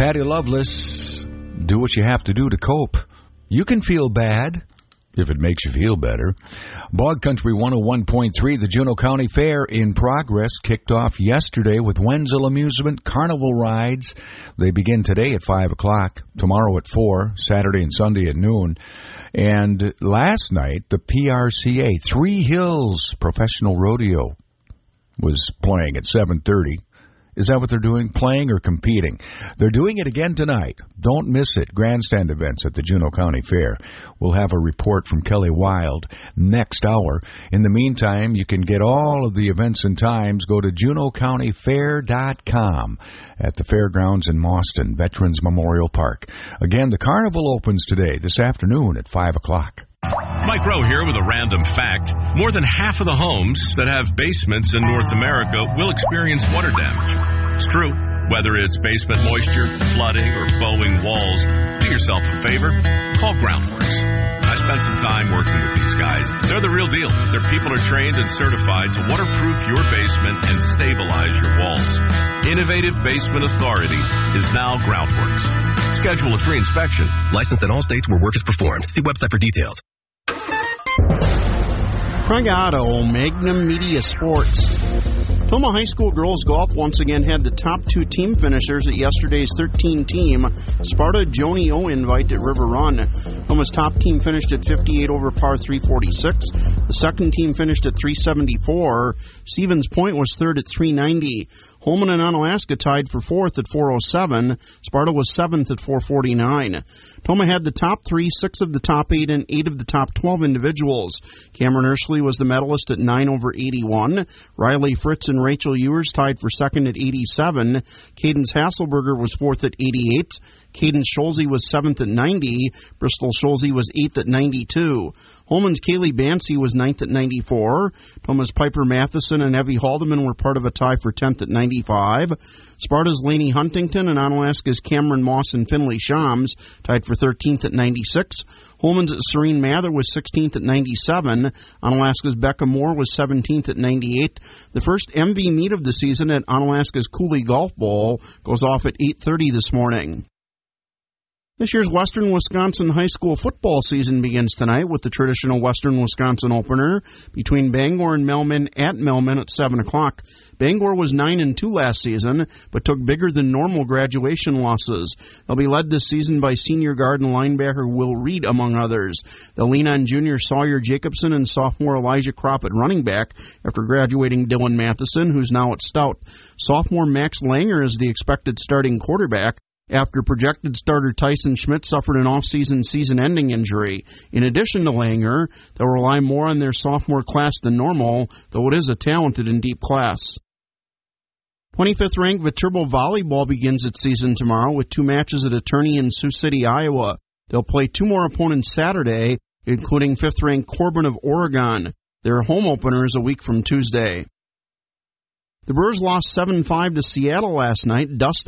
Patty Loveless. Do what you have to do to cope. You can feel bad if it makes you feel better. Bog Country 101.3, the Juneau County Fair in progress, kicked off yesterday with Wenzel Amusement Carnival rides. They begin today at 5 o'clock, tomorrow at 4, Saturday and Sunday at noon. And last night, the PRCA, Three Hills Professional Rodeo, was playing at 7:30. Is that what they're doing? Playing or competing? They're doing it again tonight. Don't miss it. Grandstand events at the Juneau County Fair. We'll have a report from Kelly Wild next hour. In the meantime, you can get all of the events and times. Go to JuneauCountyFair.com at the fairgrounds in Mauston, Veterans Memorial Park. Again, the carnival opens today, this afternoon at 5 o'clock. Mike Rowe here with a random fact. More than half of the homes that have basements in North America will experience water damage. It's true. Whether it's basement moisture, flooding, or bowing walls, do yourself a favor. Call Groundworks. I spent some time working with these guys. They're the real deal. Their people are trained and certified to waterproof your basement and stabilize your walls. Innovative Basement Authority is now Groundworks. Schedule a free inspection. Licensed in all states where work is performed. See website for details. Craig Otto, Magnum Media Sports. Toma High School girls golf once again had the top two team finishers at yesterday's 13-team Sparta Joni-O invite at River Run. Toma's top team finished at 58 over par 346. The second team finished at 374. Stevens Point was third at 390. Holman and Onalaska tied for fourth at 407. Sparta was seventh at 449. Toma had the top three, 6 of the top 8, and 8 of the top 12 individuals. Cameron Ursley was the medalist at 9 over 81. Riley Fritz and Rachel Ewers tied for second at 87. Cadence Hasselberger was fourth at 88. Cadence Scholze was 7th at 90. Bristol Scholze was 8th at 92. Holman's Kaylee Bancy was 9th at 94. Toma's Piper Matheson and Evie Haldeman were part of a tie for 10th at 95. Sparta's Lainey Huntington and Onalaska's Cameron Moss and Finley Shams tied for 13th at 96. Holman's Serene Mather was 16th at 97. Onalaska's Becca Moore was 17th at 98. The first MV meet of the season at Onalaska's Cooley Golf Bowl goes off at 8:30 this morning. This year's Western Wisconsin high school football season begins tonight with the traditional Western Wisconsin opener between Bangor and Melman at Melman at 7 o'clock. Bangor was 9-2 last season, but took bigger than normal graduation losses. They'll be led this season by senior guard and linebacker Will Reed, among others. They'll lean on junior Sawyer Jacobson and sophomore Elijah Kropp at running back after graduating Dylan Matheson, who's now at Stout. Sophomore Max Langer is the expected starting quarterback after projected starter Tyson Schmidt suffered an off-season season-ending injury. In addition to Langer, they'll rely more on their sophomore class than normal, though it is a talented and deep class. 25th-ranked Viterbo Volleyball begins its season tomorrow with 2 matches at Attorney in Sioux City, Iowa. They'll play 2 more opponents Saturday, including 5th-ranked Corbin of Oregon. Their home opener is a week from Tuesday. The Brewers lost 7-5 to Seattle last night. Dustin